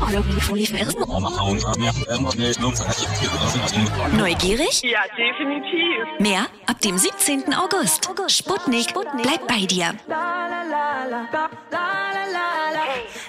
Neugierig? Ja, definitiv. Mehr ab dem 17. August. Sputnik bleibt bei dir. La la la la la la la la.